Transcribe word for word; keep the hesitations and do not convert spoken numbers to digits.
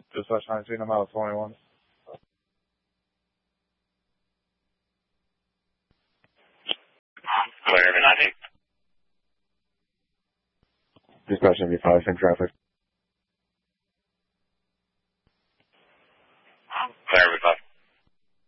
Dispatch nineteen, I'm out of twenty-one. Clear, nineteen. Dispatch ninety-five, same traffic.